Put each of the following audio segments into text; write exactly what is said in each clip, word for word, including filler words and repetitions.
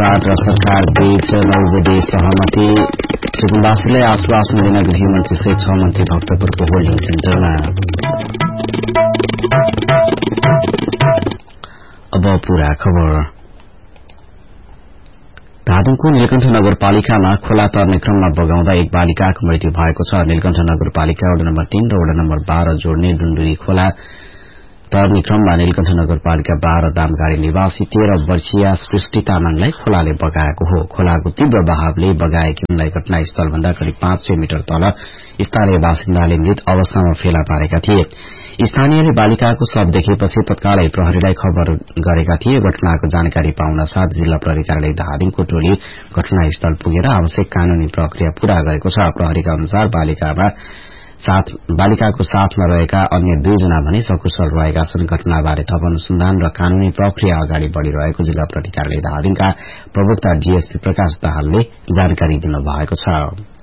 विवाद र सरकार बीच नौ बुधे सहमति। सुकुम्बासीलाई आश्वासन दिन गृहमन्त्री सहित छ मन्त्री भक्तपुरको होल्डिङ सेन्टरमा। अब पूरा खबर। धादिङको नीलकण्ठ नगरपालिकामा खोला तर्ने क्रममा बगाउँदा एक बालिकाको मृत्यु भएको छ। नीलकण्ठ नगरपालिका वडा नम्बर तीन र वडा नम्बर बाह्र जोड्ने डुण्डुरी खोला तर्ने क्रममा नीलकण्ठ नगरपालिका बाह्र दामगाडी निवासी तेह्र वर्षीय सृष्टि तामाङलाई खोलाले बगाएको हो। खोलाको तीव्र बहावले बगाएकी उनलाई घटनास्थलभन्दा करिब पाँच सय मिटर तल स्थानीय बासिन्दाले मृत अवस्थामा फेला पारेका थिए। स्थानीयले बालिकाको शव देखेपछि तत्कालै प्रहरीलाई खबर गरेका थिए। घटनाको जानकारी पाउन साथ जिल्ला प्रहरी कार्यालय धादिङको टोली घटनास्थल पुगेर आवश्यक कानूनी प्रक्रिया पूरा गरेको छ। प्रहरीका अनुसार बालिकामा साथ बालिकाको साथमा रहेका अन्य दुईजना भने सकुशल रहेका छन्। घटनाबारे थप अनुसन्धान र कानूनी प्रक्रिया अगाडि बढ़िरहेको जिल्ला प्रहरी कार्यालय धादिङका प्रवक्ता डीएसपी प्रकाश दाहालले जानकारी दिनुभएको छ।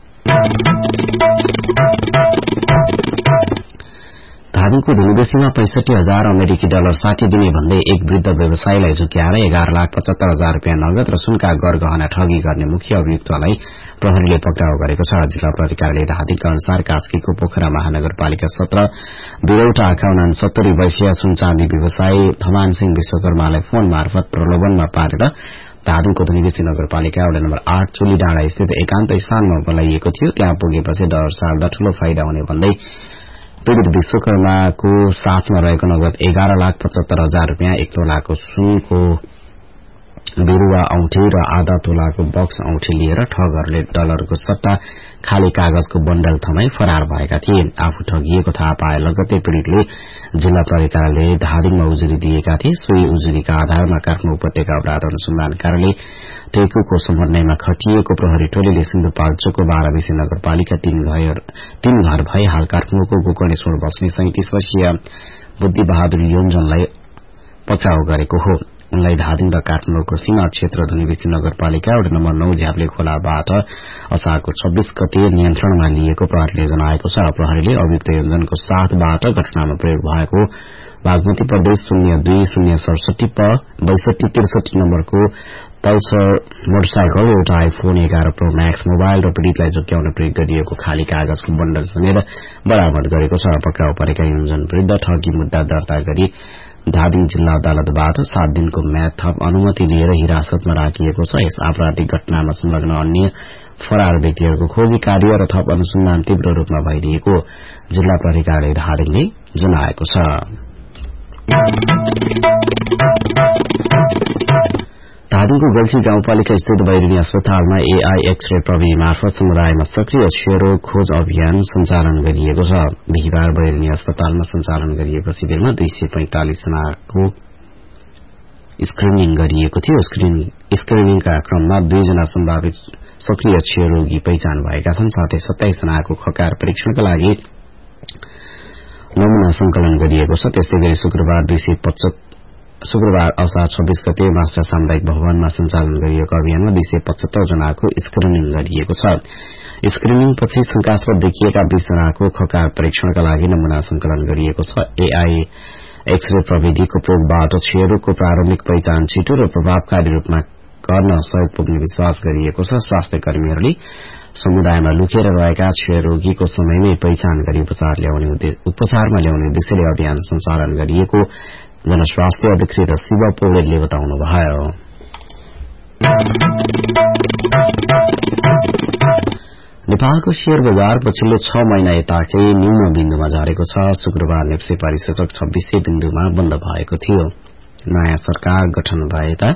धादिङको धुलीबेसीमा पैंसठी हजार अमेरिकी डलर साठी दिने भन्दै एक वृद्ध व्यवसायीलाई झुक्याएर एघार लाख पचहत्तर हजार रूपियाँ नगद र सुनका गरगहना ठगी गर्ने मुख्य अभियुक्तलाई प्रहरीले पक्राउ गरेको छ। जिल्ला प्रहरी कार्यालय धादिङका अनुसार कास्कीको पोखरा महानगरपालिका सत्र बिरौटा आँखा उनासत्तरी वर्षीय सुनचाँदी व्यवसायी थमान सिंह विश्वकर्मालाई फोन मार्फत प्रलोभनमा पारेर धादिङको धुलीबेसी नगरपालिका वडा नम्बर आठ चुली डाँडा स्थित एकान्त स्थानमा बोलाइएको थियो। त्यहाँ पुगेपछि डर सार्दा ठूलो फाइदा हुने भन्दै पीड़ित विश्वकर्माको साथमा रहेको नगद एघार लाख पचहत्तर हजार रूपियाँ एक तोलाको सुनको बिरूवा औंठी र आधा तोलाको बक्स औंठी लिएर ठगहरूले डलरको सट्टा खाली कागजको बण्डल थमाई फरार भएका थिए। आफू ठगिएको थाहा पाए लगत्तै पीड़ितले जिल्ला प्रहरी कार्यालय धादिङमा उजुरी दिएका थिए। सोही उजुरीका आधारमा काठमाडौँ उपत्यका अपराध अनुसन्धान कार्यालय टेकुको समन्वयमा खटिएको प्रहरी टोलीले सिन्धुपाल्चोकको बाह्रविसे नगरपालिका तीन घर भए हाल काठमाडौँको गोकर्णेश्वर बस्ने सैंतीस वर्षीय बुद्धि बहादुर योन्जनलाई पक्राउ गरेको हो। उनलाई धादिङ र काठमाडौँको सीमा क्षेत्र धुलीबेसी नगरपालिका वडा नम्बर नौ झ्याप्ले खोलाबाट असारको छब्बीस गते नियन्त्रणमा लिएको प्रहरीले जनाएको छ। प्रहरीले अभियुक्त योजनको साथबाट घटनामा प्रयोग भएको बागमती प्रदेश शून्य दुई शून्य सडसठी प बैसठी त्रिसठी नम्बरको पल्सर मोटरसाइकल एउटा आइफोन एघार प्रो मैक्स मोबाइल र पीड़ितलाई झुक्याउन प्रयोग गरिएको खाली कागजको बण्डल समेत बरामद गरेको छ। पक्राउ परेका योजन विरूद्ध ठगी मुद्दा दर्ता गरी धादिङ जिल्ला अदालतबाट सात दिनको म्याद थप अनुमति लिएर हिरासतमा राखिएको छ। यस आपराधिक घटनामा संलग्न अन्य फरार व्यक्तिहरूको खोजी कार्य र थप अनुसन्धान तीव्र रूपमा भइरहेको जिल्ला प्रहरी कार्यालय धादिङले जनाएको छ। धादिङको गल्छी गाउँपालिका स्थित बैरिनी अस्पतालमा एआई एक्सरे प्रविधि मार्फत समुदायमा सक्रिय क्षयरोग खोज अभियान सञ्चालन गरिएको छ। बिहिबार बैरिनी अस्पतालमा सञ्चालन गरिएको शिविरमा दुई सय पैंतालिस जनाको स्क्रिनिङ गरिएको थियो। स्क्रिनिङका क्रममा दुईजना सम्भावित सक्रिय क्षयरोगी पहिचान भएका छन्। साथै सत्ताइस जनाको खकार परीक्षणका लागि नमूना संकलन गरिएको छ। त्यस्तै गरी शुक्रबार दुई सय शुक्रबार असार छब्बीस गते मास्टर सामुदायिक भवनमा सञ्चालन गरिएको अभियानमा दुई सय पचहत्तर जनाको स्क्रिनिङ गरिएको छ। स्क्रिनिङपछि शंकास्पद देखिएका बीस जनाको खकार परीक्षणका लागि नमूना संकलन गरिएको छ। एआई एक्सरे प्रविधिको प्रयोगबाट क्षयरोगको प्रारम्भिक पहिचान छिटो र प्रभावकारी रूपमा गर्न सहयोग पुग्ने विश्वास गरिएको छ। स्वास्थ्य कर्मीहरूले समुदायमा लुकेर रहेका क्षयरोगीको समयमै पहिचान गरी उपचारमा ल्याउने उद्देश्यले अभियान सञ्चालन गरिएको जनस्वास्थ्य अधिकृत शिव पौडेलले बताउनुभयो। नेपालको शेयर बजार पछिल्लो छ महिना यताकै निम्न बिन्दुमा झरेको छ। शुक्रबार नेप्से परिसूचक छब्बीस सय बिन्दुमा बन्द भएको थियो। नयाँ सरकार गठन भएता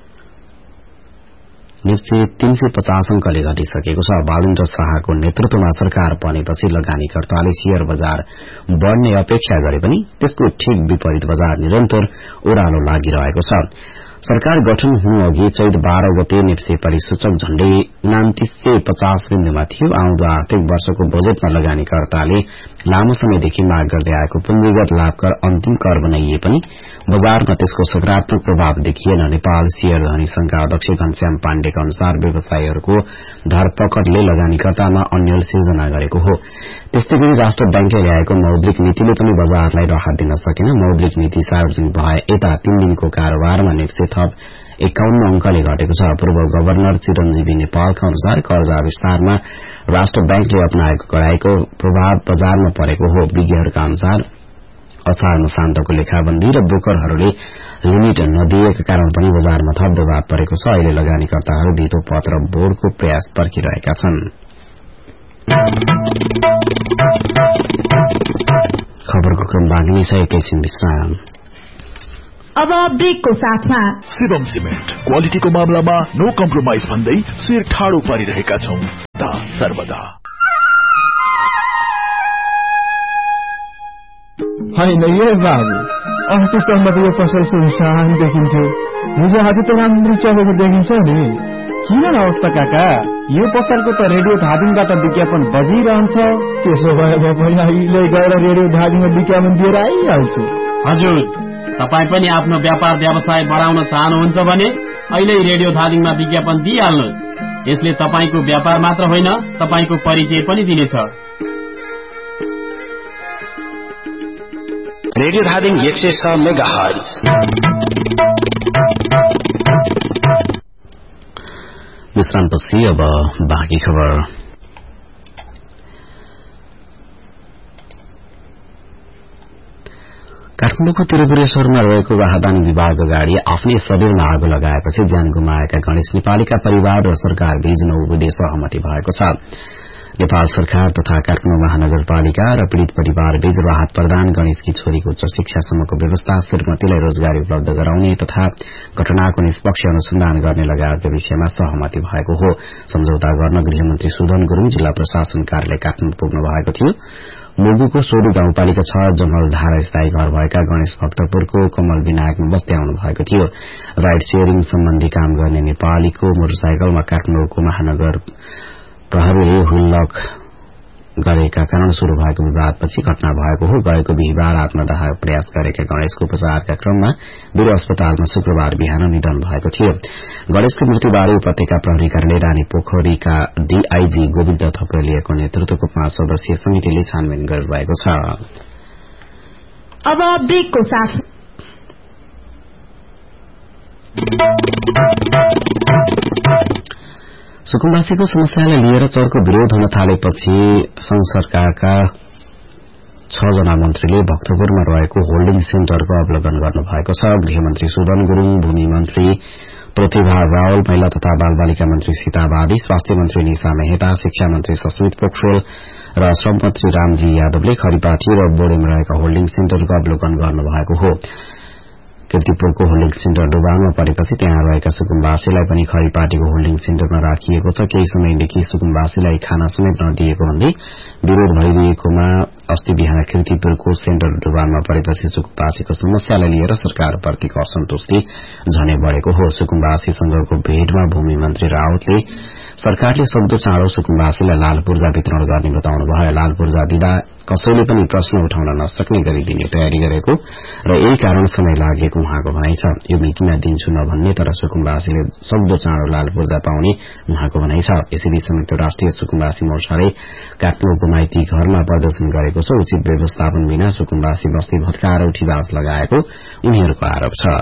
नेप्से तीन सय पचास अंकले घटिसकेको छ। बालुन्द्र शाहको नेतृत्वमा सरकार बनेपछि लगानीकर्ताले शेयर बजार बढ़ने अपेक्षा गरे पनि त्यसको ठीक विपरीत बजार निरन्तर ओह्रालो लागिरहेको छ। सरकार गठन हुनु अघि चैत बाह्र गते नेप्से परिसूचक झण्डै उनातीस सय पचास बिन्दुमा थियो। आउँदो आर्थिक वर्षको बजेटमा लगानीकर्ताले लामो समयदेखि माग गर्दै आएको पुँजीगत लाभ कर अन्तिम कर बनाइए पनि बजारमा त्यसको सकारात्मक प्रभाव देखिएन। नेपाल शेयर धनी संघका अध्यक्ष घनश्याम पाण्डेका अनुसार व्यवसायीहरूको धरपकडले लगानीकर्तामा अन्यल सिर्जना गरेको हो। त्यस्तै गरी राष्ट्र बैंकले ल्याएको मौद्रिक नीतिले पनि बजारलाई राहत दिन सकेन। मौद्रिक नीति सार्वजनिक भए यता तीन दिनको कारोबारमा नेप्से थप एकाउन्न अंकले घटेको छ। पूर्व गवर्नर चिरञ्जीवी नेपालका अनुसार कर्जा विस्तारमा राष्ट्र बैंकले अपनाएको कडाईको प्रभाव बजारमा परेको हो। विज्ञहरूका अनुसार असारमा शान्तको लेखाबन्दी र ब्रोकरहरूले लिमिट नदिएका कारण पनि बजारमा थप दबाव परेको छ। अहिले लगानीकर्ताहरू धितो पत्र बोर्डको प्रयास पर्खिरहेका छन्। खबरको क्रम बाँड्ने छ एकैछिन विश्राम। अब ब्रेकको साथमा शिवम सिमेन्ट क्वालिटीको मामलामा नो कम्प्रोमाइज भन्दै शिर ठाडो पारिरहेका छौं सर्वदा। होइन ये बाबु, अस्तिसम्म त यो पसल सुनसान देखिन्थ्यो, हिजो आज त राम्रो चलेको देखिन्छ नि। किन अवस्था काका, यो पसलको त रेडियो धादिङबाट विज्ञापन बजिरहन्छ। त्यसो भए म पनि अहिले गएर रेडियो धादिङमा विज्ञापन दिएर आइहाल्छु। हजुर, तपाईँ पनि आफ्नो व्यापार व्यवसाय बढाउन चाहनुहुन्छ भने अहिले रेडियो धादिङमा विज्ञापन दिइहाल्नुहोस्। यसले तपाईँको व्यापार मात्र होइन, तपाईँको परिचय पनि दिनेछ। रेडियो धादिङ एक सय छ मेगा हर्ज। विश्रामपछि अब बाँकी खबर। काठमाडौँको त्रिपुरेश्वरमा रहेको राहदानी विभागको गाड़ी आफ्नै शरीरमा आगो लगाएपछि ज्यान गुमाएका गणेश नेपालीका परिवार र सरकार बीच नौ बुँदे सहमति भएको छ। नेपाल सरकार तथा काठमाडौँ महानगरपालिका र पीड़ित परिवार बीच राहत प्रदान, गणेशकी छोरीको उच्च शिक्षासम्मको व्यवस्था, श्रीमतीलाई रोजगारी उपलब्ध गराउने तथा घटनाको निष्पक्ष अनुसन्धान गर्ने लगायतका विषयमा सहमति भएको हो। सम्झौता गर्न गृहमन्त्री सुदन गुरूङ जिल्ला प्रशासन कार्यालय काठमाडौँ पुग्नु भएको थियो। मुगुको सोडु गाउँपालिका छ जंगलधारा स्थायी घर भएका गणेश भक्तपुरको कमल विनायकमा बस्दै आउनु भएको थियो। राइड शेयरिङ सम्बन्धी काम गर्ने नेपालीको मोटरसाइकलमा काठमाडौँको महानगर प्रहरीले हुल्लक गरेका कारण शुरू भएको विवादपछि घटना भएको हो। गएको बिहिबार आत्मदाह प्रयास गरेका गणेशको उपचारका क्रममा वीर अस्पतालमा शुक्रबार बिहान निधन भएको थियो। गणेशको मृत्युबारे उपत्यका प्रहरी कार्यालय रानी पोखरीका डीआईजी गोविन्द थपलियाको नेतृत्वको पाँच सदस्यीय समितिले छानबिन गरिरहेको छ। अब ब्रेकको साथ सुकुम्बासीको समस्यालाई लिएर चर्को विरोध हुन थालेपछि संघ सरकारका छ जना मन्त्रीले भक्तपुरमा रहेको होल्डिङ सेन्टरको अवलोकन गर्नुभएको छ। गृहमन्त्री सुदन गुरूङ, भूमि मन्त्री प्रतिभा रावल, महिला तथा बाल बालिका मन्त्री सीता बादी, स्वास्थ्य मन्त्री निशा मेहता, शिक्षा मन्त्री सस्मित पोखरेल र श्रम मन्त्री रामजी यादवले खरिपाटी र बोडेमा रहेका होल्डिङ सेन्टरको अवलोकन गर्नुभएको हो। किर्तिपुरको होल्डिङ सेन्टर डुबानमा परेपछि त्यहाँ रहेका सुकुम्बासीलाई पनि खरिपाटीको होल्डिङ सेन्टरमा राखिएको छ। केही समयदेखि सुकुम्बासीलाई खाना समेत नदिएको भन्दै विरोध भइरहेकोमा अस्ति बिहान किर्तिपुरको सेन्टर डुबानमा परेपछि सुकुम्बासीको समस्यालाई लिएर सरकारप्रतिको असन्तुष्टि झनै बढ़ेको हो। सुकुम्बासीसँगको भेटमा भूमि मन्त्री रावतले सरकारले सक्दो चाँडो सुकुम्बासीलाई लाल पूर्जा वितरण गर्ने बताउनुभयो। लाल पूर्जा दिँदा कसैले पनि प्रश्न उठाउन नसक्ने गरी दिने तयारी गरेको र यही कारण समय लागेको उहाँको भनाइ छ। यो मितिमा दिन्छु नभन्ने तर सुकुम्बासीले सक्दो चाँडो लाल पूर्जा पाउने उहाँको भनाइ छ। यसैबीच संयुक्त राष्ट्रिय सुकुम्बासी मोर्चाले काठमाडौँको माइती घरमा प्रदर्शन गरेको छ। उचित व्यवस्थापन बिना सुकुम्बासी बस्ती भत्काएर उठीबाज लगाएको उनीहरूको आरोप छ।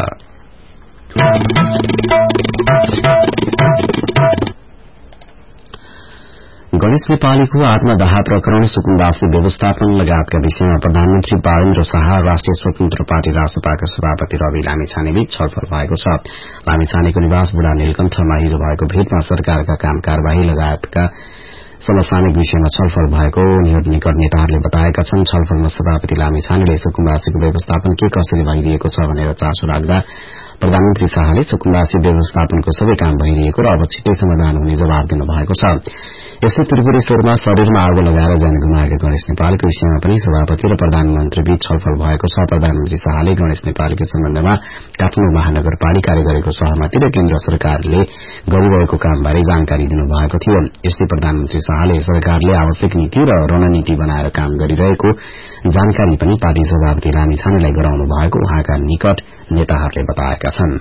गणेश नेपालीको आत्मदाह प्रकरण, सुकुम्बासी व्यवस्थापन लगायतका विषयमा प्रधानमन्त्री बालेन्द्र शाह, राष्ट्रिय स्वतन्त्र पार्टी रासपाका सभापति रवि लामिछानेबीच छलफल भएको छ। लामिछानेको निवास बुढा नीलकण्ठमा हिजो भएको भेटमा सरकारका काम कारवाही लगायतका समसामयिक विषयमा छलफल भएको उनीहरू निकट नेताहरूले बताएका छन्। छलफलमा सभापति लामिछानेले सुकुम्बासीको व्यवस्थापन के कसरी भइरहेको छ भनेर चासो राख्दा प्रधानमन्त्री शाहले सुकुम्बासी व्यवस्थापनको सबै काम भइरहेको र अब छिट्टै समाधान हुने जवाब दिनुभएको छ। यस्तै त्रिपुरेश्वरमा शरीरमा आगो लगाएर ज्यान गुमाएका गणेश नेपालको विषयमा पनि सभापति र प्रधानमन्त्री बीच छलफल भएको छ। प्रधानमन्त्री शाहले गणेश नेपालको सम्बन्धमा काठमाडौँ महानगरपालिकाले गरेको सहमति र केन्द्र सरकारले गरिरहेको कामबारे जानकारी दिनुभएको थियो। यस्तै प्रधानमन्त्री शाहले सरकारले आवश्यक नीति र रणनीति बनाएर काम गरिरहेको जानकारी पनि पार्टी सभापति लामिछानेलाई गराउनु भएको उहाँका निकट नेताहरूले बताएका छन्।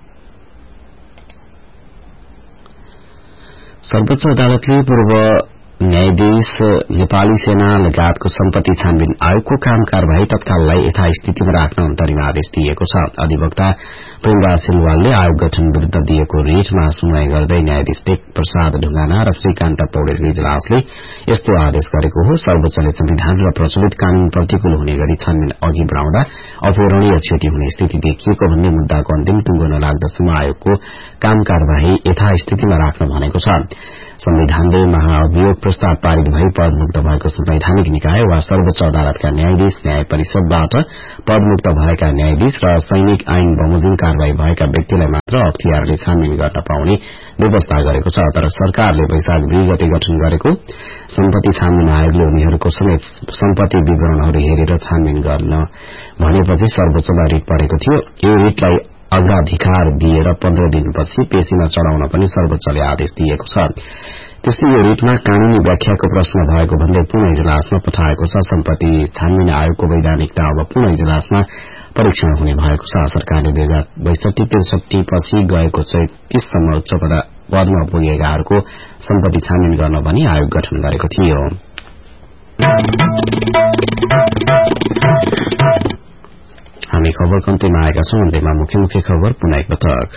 सर्वोच्च अदालतले पूर्व न्यायाधीश नेपाली सेना लगायतको सम्पत्ति छानबिन आयोगको काम कार्यवाही तत्काललाई यथास्थितिमा राख्न अन्तरिम आदेश दिएको छ। अधिवक्ता प्रेमराज सिलवालले आयोग गठन विरूद्ध दिएको रिटमा सुनवाई गर्दै न्यायाधीश टेक प्रसाद ढुंगाना र श्रीकान्त पौडेलको इजलासले यस्तो आदेश गरेको हो। सर्वोच्चले संविधान र प्रचलित कानून प्रतिकूल हुने गरी छानबिन अघि बढ़ाउँदा अपूरणीय क्षति हुने स्थिति देखिएको भन्ने मुद्दाको अन्तिम टुंगो नलाग्दासम्म आयोगको काम कार्यवाही यथास्थितिमा राख्न भनेको छ। संविधानले महाअभियोग प्रस्ताव पारित भई पदमुक्त भएको संवैधानिक निकाय वा सर्वोच्च अदालतका न्यायाधीश, न्याय परिषदबाट पदमुक्त भएका न्यायाधीश र सैनिक ऐन बमोजिम कार्यवाही भएका व्यक्तिलाई मात्र अख्तियारले छानबिन गर्न पाउने व्यवस्था गरेको छ। तर सरकारले वैशाख दुई गते गठन गरेको सम्पत्ति छानबिन आयोगले उनीहरूको समेत सम्पत्ति विवरणहरू हेरेर छानबिन गर्न भनेपछि सर्वोच्चमा रिट परेको थियो। यो रिटलाई अग्राधिकार दिएर पन्ध्र दिनपछि पेशीमा चढ़ाउन पनि सर्वोच्चले आदेश दिएको छ। त्यस्तै यो रिटमा कानूनी व्याख्याको प्रश्न भएको भन्दै पुनः इजलासमा पठाएको छ। सम्पत्ति छानबिन आयोगको वैधानिकता अब पुनः इजलासमा परीक्षण हुने भएको छ। सरकारले दुई हजार बैसठी त्रिसठी पछि गएको चैतिससम्म उच्च पदमा पुगेकाहरूको सम्पत्ति छानबिन गर्न भनी आयोग गठन गरेको थियो। हामी खबरको अन्त्यमा आएका छौं। अन्त्यमा मुख्य मुख्य खबर पुनः एकपटक।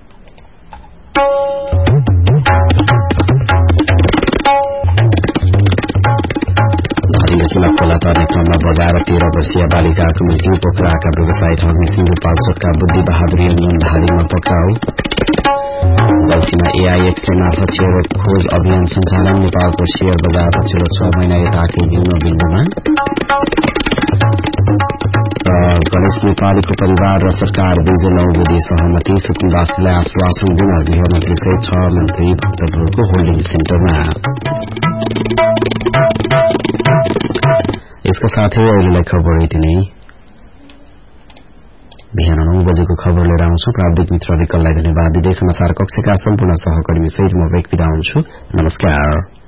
धादिङ जिल्ला खोला तर्ने क्रममा बगाएर तेह्र वर्षीय बालिकाको मृत्यु। पोखराका व्यवसायी ठग्ने सिन्धुपाल्चोकका बुद्धि बहादुर नुन धादिङमा पक्राउ। गल्फीमा एआईएक्सले मार्फत सेयर खोज अभियान सञ्चालन। नेपालको शेयर बजार पछिल्लो छ महिना यताकै न्यून बिन्दुमा। गणेश नेपालीको परिवार र सरकार बीच नौ बुझे सहमति। सुकुम्बासीलाई आश्वासन दिन गृहमन्त्री सहित छ मन्त्री भक्तपुरको होल्डिङ सेन्टरमा। यसका साथै अहिलेलाई खबर यति नै। बिहान नौ बजेको खबर लिएर आउँछु। प्राविधिक मित्र विकललाई धन्यवाद दिँदै समाचार कक्षका सम्पूर्ण सहकर्मी सहित म व्यक्ति हुन्छु। नमस्कार।